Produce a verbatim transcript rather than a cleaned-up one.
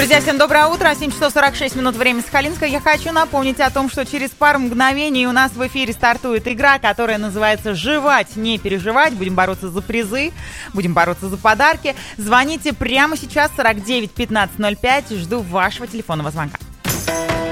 Друзья, всем доброе утро. семь часов сорок шесть минут, время Сахалинска. Я хочу напомнить о том, что через пару мгновений у нас в эфире стартует игра, которая называется «Жевать, не переживать». Будем бороться за призы, будем бороться за подарки. Звоните прямо сейчас, сорок девять пятнадцать ноль пять. Жду вашего телефонного звонка.